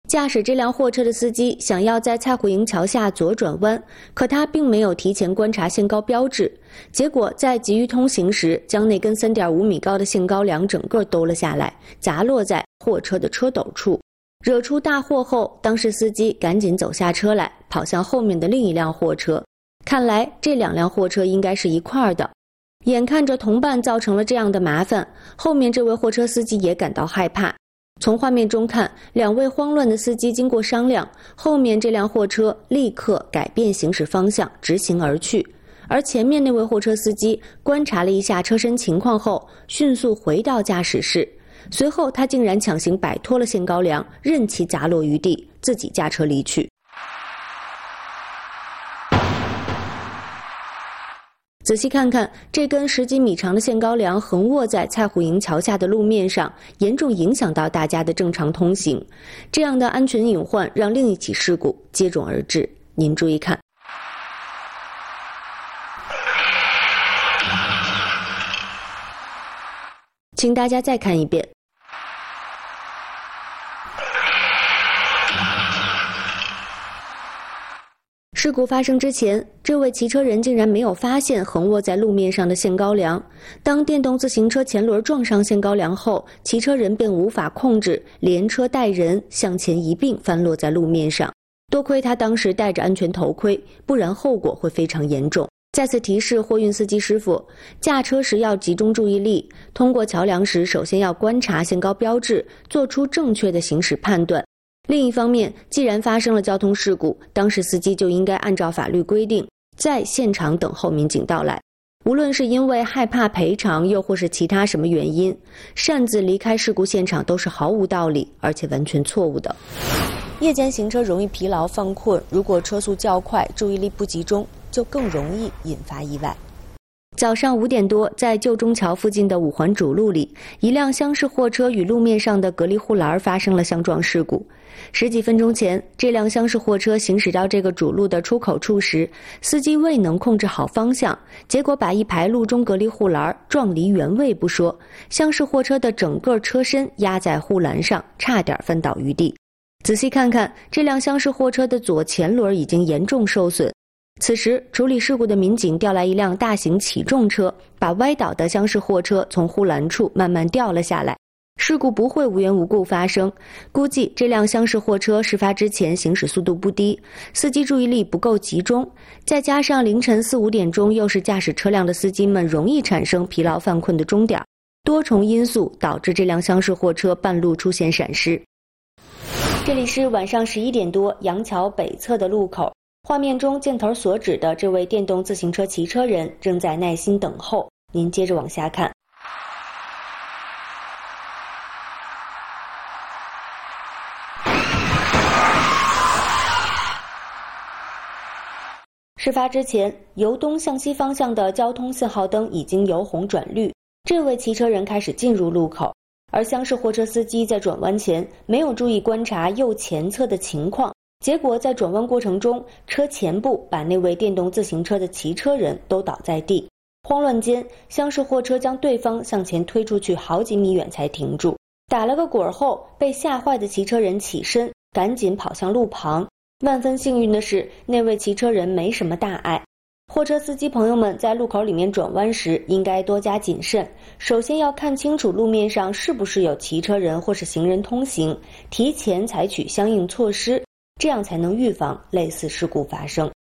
驾驶这辆货车的司机想要在蔡虎营桥下左转弯，可他并没有提前观察限高标志，结果在急于通行时，将那根3.5米高的限高梁整个兜了下来，砸落在货车的车斗处，惹出大祸后，当事司机赶紧走下车来，跑向后面的另一辆货车。看来这2辆货车应该是一块儿的。眼看着同伴造成了这样的麻烦，后面这位货车司机也感到害怕。从画面中看，2位慌乱的司机经过商量，后面这辆货车立刻改变行驶方向，直行而去。而前面那位货车司机观察了一下车身情况后，迅速回到驾驶室。随后他竟然强行摆脱了限高梁，任其砸落于地，自己驾车离去。仔细看看，这根10几米长的限高梁横卧在蔡虎营桥下的路面上，严重影响到大家的正常通行。这样的安全隐患让另一起事故接踵而至。您注意看，请大家再看一遍。事故发生之前，这位骑车人竟然没有发现横卧在路面上的限高梁。当电动自行车前轮撞上限高梁后，骑车人便无法控制，连车带人向前一并翻落在路面上。多亏他当时戴着安全头盔，不然后果会非常严重。再次提示货运司机师傅，驾车时要集中注意力，通过桥梁时首先要观察限高标志，做出正确的行驶判断。另一方面，既然发生了交通事故，当事司机就应该按照法律规定，在现场等候民警到来。无论是因为害怕赔偿，又或是其他什么原因，擅自离开事故现场都是毫无道理，而且完全错误的。夜间行车容易疲劳犯困，如果车速较快，注意力不集中，就更容易引发意外。早上5点多，在旧中桥附近的5环主路里，一辆厢式货车与路面上的隔离护栏发生了相撞事故。10几分钟前，这辆厢式货车行驶到这个主路的出口处时，司机未能控制好方向，结果把一排路中隔离护栏撞离原位不说，厢式货车的整个车身压在护栏上，差点翻倒于地。仔细看看，这辆厢式货车的左前轮已经严重受损。此时，处理事故的民警调来一辆大型起重车，把歪倒的厢式货车从护栏处慢慢吊了下来。事故不会无缘无故发生，估计这辆厢式货车事发之前行驶速度不低，司机注意力不够集中，再加上凌晨4、5点钟又是驾驶车辆的司机们容易产生疲劳犯困的钟点，多重因素导致这辆厢式货车半路出现闪失。这里是晚上11点多，杨桥北侧的路口。画面中箭头所指的这位电动自行车骑车人正在耐心等候。您接着往下看。事发之前，由东向西方向的交通信号灯已经由红转绿，这位骑车人开始进入路口，而厢式货车司机在转弯前没有注意观察右前侧的情况，结果在转弯过程中，车前部把那位电动自行车的骑车人都倒在地。慌乱间，厢式货车将对方向前推出去好几米远才停住。打了个滚后，被吓坏的骑车人起身，赶紧跑向路旁。万分幸运的是，那位骑车人没什么大碍。货车司机朋友们在路口里面转弯时应该多加谨慎，首先要看清楚路面上是不是有骑车人或是行人通行，提前采取相应措施，这样才能预防类似事故发生。